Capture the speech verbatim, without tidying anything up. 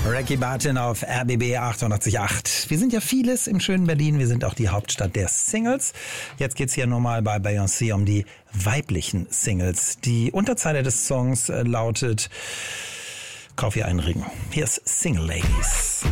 Ricky Martin auf R B B achtundachtzig Komma acht. Wir sind ja vieles im schönen Berlin. Wir sind auch die Hauptstadt der Singles. Jetzt geht's hier nochmal bei Beyoncé um die weiblichen Singles. Die Unterzeile des Songs lautet: Kauf ihr einen Ring. Hier ist Single Ladies.